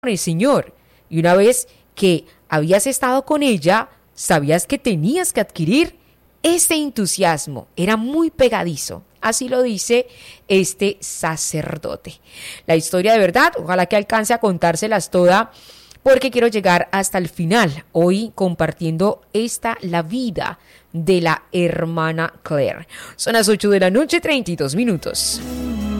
el Señor. Y una vez que habías estado con ella, sabías que tenías que adquirir ese entusiasmo. Era muy pegadizo. Así lo dice este sacerdote. La historia de verdad, ojalá que alcance a contárselas toda, porque quiero llegar hasta el final, hoy compartiendo la vida de la hermana Claire. Son las 8 de la noche, 32 minutos.